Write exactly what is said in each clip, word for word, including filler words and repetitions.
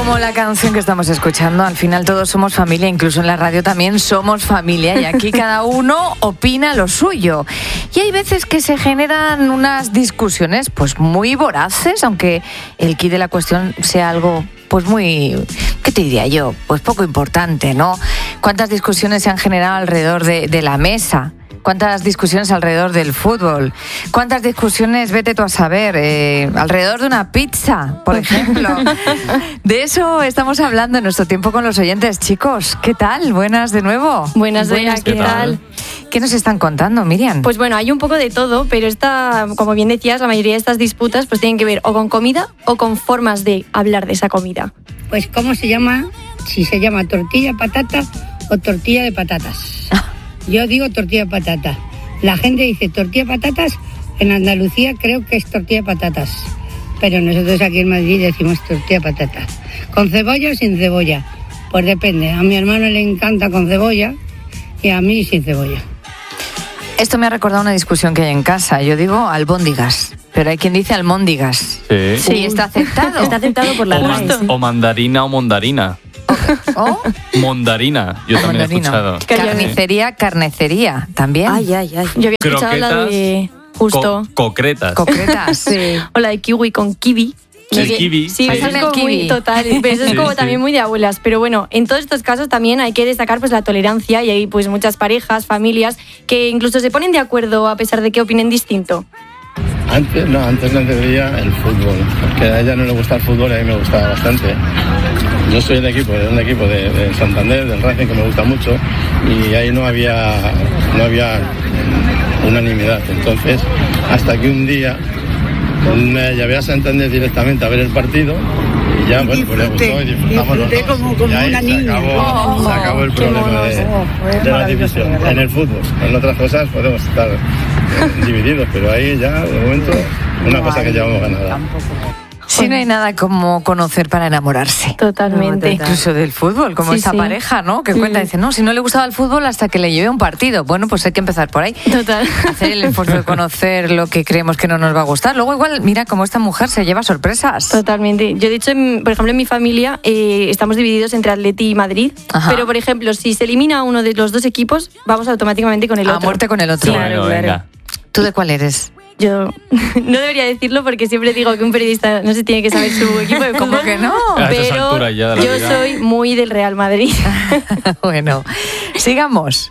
Como la canción que estamos escuchando, al final todos somos familia, incluso en la radio también somos familia y aquí cada uno opina lo suyo. Y hay veces que se generan unas discusiones pues muy voraces, aunque el quid de la cuestión sea algo pues muy, ¿qué te diría yo? Pues poco importante, ¿no? ¿Cuántas discusiones se han generado alrededor de, de la mesa? ¿Cuántas discusiones alrededor del fútbol? ¿Cuántas discusiones, vete tú a saber, eh, alrededor de una pizza, por ejemplo? De eso estamos hablando en nuestro tiempo con los oyentes. Chicos, ¿qué tal? Buenas de nuevo. Buenas, Buenas ¿qué, ¿qué tal? ¿Qué nos están contando, Miriam? Pues bueno, hay un poco de todo, pero esta, como bien decías, la mayoría de estas disputas pues tienen que ver o con comida o con formas de hablar de esa comida. Pues ¿cómo se llama? Si se llama tortilla patata o tortilla de patatas. Yo digo tortilla de patata. La gente dice tortilla de patatas. En Andalucía creo que es tortilla de patatas. Pero nosotros aquí en Madrid decimos tortilla de patatas. ¿Con cebolla o sin cebolla? Pues depende. A mi hermano le encanta con cebolla y a mí sin cebolla. Esto me ha recordado una discusión que hay en casa. Yo digo albóndigas, pero hay quien dice almóndigas. Sí. Sí, está aceptado. Está aceptado por la o, man, o mandarina o mondarina. ¿Oh? Mondarina, yo o también mandarina. he escuchado. Carnicería, carnecería, también. Ay, ay, ay. Yo había escuchado Croquetas, la de justo. Co- concretas. Concretas. Sí. O la de kiwi con kiwi. El Sí, kiwi. Sí, Sí. eso es El como kiwi. muy total. Pero eso es Sí, como sí. también muy de abuelas. Pero bueno, en todos estos casos también hay que destacar pues la tolerancia y hay pues muchas parejas, familias que incluso se ponen de acuerdo a pesar de que opinen distinto. Antes no, antes no entendía el fútbol, porque a ella no le gusta el fútbol y a mí me gustaba bastante. Yo soy del equipo, de un equipo de, de Santander, del Racing, que me gusta mucho, y ahí no había, no había unanimidad. Entonces, hasta que un día me llevé a Santander directamente a ver el partido, y ya, bueno, pues le gustó y disfrutamos los dos. Como, como y ahí una se niña. acabó, Oh, se acabó el qué problema monos. de, Oh, es de la maravilloso, división. ¿verdad? En el fútbol, en otras cosas podemos estar eh, divididos, pero ahí ya, de momento, una cosa que llevamos ganada. Sí, no hay nada como conocer para enamorarse. Totalmente. Incluso del fútbol, como Sí, esta sí. pareja, ¿no? Que cuenta, Mm. dice, no, si no le gustaba el fútbol hasta que le llevé a un partido. Bueno, pues hay que empezar por ahí. Total. Hacer el esfuerzo de conocer lo que creemos que no nos va a gustar. Luego igual, mira cómo esta mujer se lleva sorpresas. Totalmente. Yo, de hecho, en- por ejemplo, en mi familia eh, estamos divididos entre Atleti y Madrid. Ajá. Pero, por ejemplo, si se elimina uno de los dos equipos, vamos automáticamente con el A otro. muerte con el otro. Claro, Bueno, claro. venga. ¿Tú de cuál eres? Yo no debería decirlo porque siempre digo que un periodista no se tiene que saber su equipo de fútbol. ¿Cómo que no? A estas Pero alturas ya de la yo vida. soy muy del Real Madrid. Bueno, sigamos.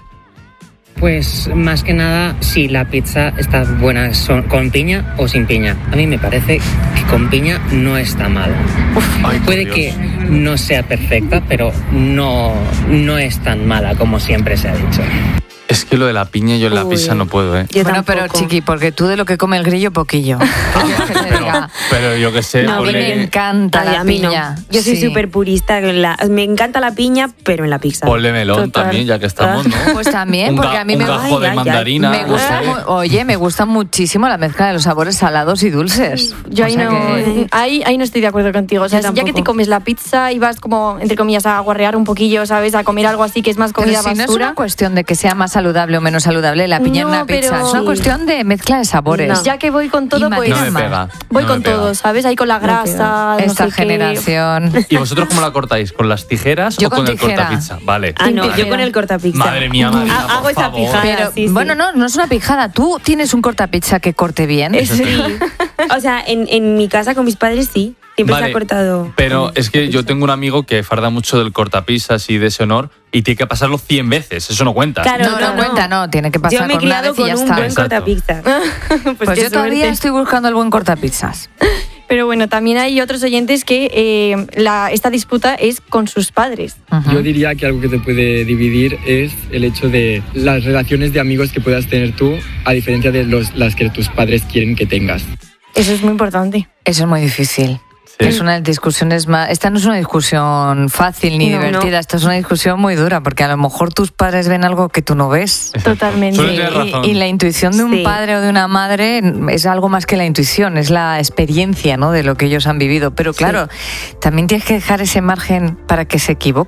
Pues más que nada, si la pizza está buena son- con piña o sin piña. A mí me parece que con piña no está mal. Ay, por Puede Dios. que no sea perfecta, pero no, no es tan mala como siempre se ha dicho. Es que lo de la piña yo en la Uy. pizza no puedo, ¿eh? Yo bueno, pero tampoco. chiqui, porque tú de lo que come el grillo, poquillo. ¿Qué quieres que te Pero, diga? pero yo que sé, No, a mí ponle- me encanta Ay, la a mí no. piña. Yo soy Sí. súper purista. con la- me encanta la piña, pero en la pizza. ponle melón Total. también, ya que estamos, ¿no? Pues también, Un porque ga- a mí un me, gajo Ay, de ay, ay. mandarina. me gusta, no sé. mu- oye, me gusta muchísimo la mezcla de los sabores salados y dulces. Yo O ahí sea no, que- ahí, ahí no estoy de acuerdo contigo. O sea, Yo ya que te tampoco. comes la pizza y vas como, entre comillas, a guarrear un poquillo, ¿sabes? A comer algo así que es más Pero comida si no es basura. una cuestión de que sea más saludable o menos saludable la piña en No, una pizza, pero- es una Sí. cuestión de mezcla de sabores. No. Ya que voy con todo, Y pues No me Más. pega. voy no con me pega. todo, ¿sabes? Ahí con la grasa, no Esta sé qué. generación. ¿Y vosotros cómo la cortáis? ¿Con las tijeras Yo o con, con el tijera. cortapizza? Vale. Ah, no, Tijera. yo con el cortapizza. Madre mía, Marina, Ha- hago por esa favor. pijada. Pero, sí, sí. bueno, no, no es una pijada. Tú tienes un cortapizza que corte bien. Eso sí. Sí. O sea, en, en mi casa con mis padres sí. Siempre Vale, se ha cortado. Pero es que yo tengo un amigo que farda mucho del cortapizzas y de ese honor y tiene que pasarlo cien veces. Eso no cuenta. Claro, No, no, cuenta, no. Tiene que pasar Yo me he con una criado vez y con ya un está. buen Exacto. cortapizza. pues Pues qué yo todavía suerte. estoy buscando el buen cortapizzas. Pero bueno, también hay otros oyentes que eh, la, esta disputa es con sus padres. Ujú. Yo diría que algo que te puede dividir es el hecho de las relaciones de amigos que puedas tener tú, a diferencia de los, las que tus padres quieren que tengas. Eso es muy importante. Eso es muy difícil. Sí. Es una de las discusiones más... Esta no es una discusión fácil ni No, divertida, no. esta es una discusión muy dura, porque a lo mejor tus padres ven algo que tú no ves. Exacto. Totalmente. Suele Y, tener razón. y la intuición de un Sí. padre o de una madre es algo más que la intuición, es la experiencia, ¿no?, de lo que ellos han vivido. Pero claro, también tienes que dejar ese margen para que se equivoquen.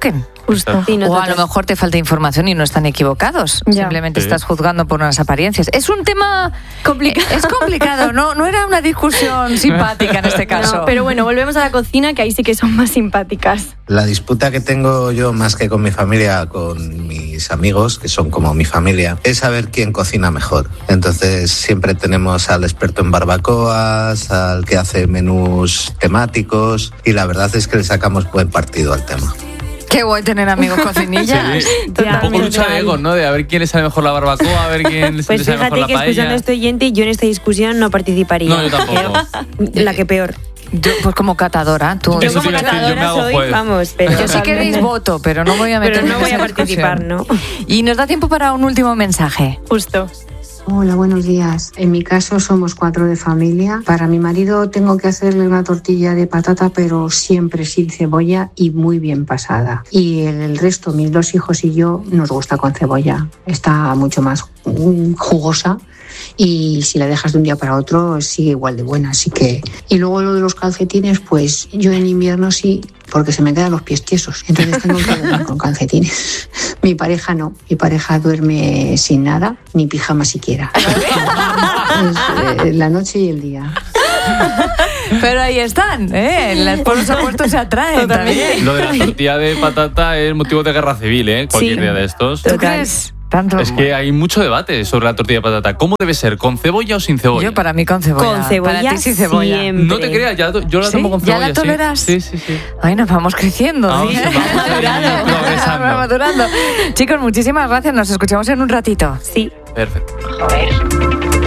Justo. Sí, no, O a total. lo mejor te falta información y no están equivocados. Ya. Simplemente Sí. estás juzgando por unas apariencias. Es un tema Complicado. Es complicado, no, no era una discusión simpática en este caso. No, pero bueno, volvemos a la cocina, que ahí sí que son más simpáticas. La disputa que tengo yo más que con mi familia, con mis amigos, que son como mi familia, es saber quién cocina mejor. Entonces siempre tenemos al experto en barbacoas, al que hace menús temáticos y la verdad es que le sacamos buen partido al tema. Qué guay tener amigos cocinillas. Sí, un poco lucha de egos, ¿no? De a ver quién le sale mejor la barbacoa, a ver quién Pues le sale mejor fíjate la que escuchando paella. a este oyente, yo en esta discusión no participaría. No, yo tampoco. Creo- La que peor. Yo, pues como catadora, tú. Yo Eso como te iba a decir, yo me catadora hago soy, juez. vamos, pero... Yo si queréis voto, pero no voy a meter Pero no voy a participar, ¿no? Y nos da tiempo para un último mensaje. Justo. Hola, buenos días. En mi caso somos cuatro de familia. Para mi marido tengo que hacerle una tortilla de patata, pero siempre sin cebolla y muy bien pasada. Y el resto, mis dos hijos y yo, nos gusta con cebolla. Está mucho más mm, jugosa. Y si la dejas de un día para otro sigue igual de buena, así que... Y luego lo de los calcetines, pues yo en invierno sí, porque se me quedan los pies tiesos, entonces tengo que dormir con calcetines. Mi pareja no, mi pareja duerme sin nada, ni pijama siquiera. Es, eh, la noche y el día. Pero ahí están, ¿eh? Las por los opuestos se atraen también. Lo de la tortilla de patata es motivo de guerra civil, ¿eh? Cualquier Sí. día de estos. ¿Tú crees? Tanto. Es que hay mucho debate sobre la tortilla de patata. ¿Cómo debe ser? ¿Con cebolla o sin cebolla? Yo para mí con cebolla. Con cebolla Para ti sin cebolla. siempre. No te creas, ya, yo la ¿Sí? tomo con ¿Ya cebolla. la toleras? Sí, sí, sí. Ay, nos vamos creciendo. Vamos, ¿sí? vamos ahí, Madurando. progresando. Madurando. Chicos, muchísimas gracias. Nos escuchamos en un ratito. Sí. Perfecto.